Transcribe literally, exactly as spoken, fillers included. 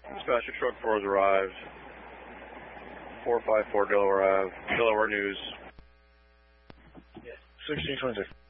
Dispatcher, truck four has arrived. four five four Delaware Ave, Delaware News. sixteen twenty-six.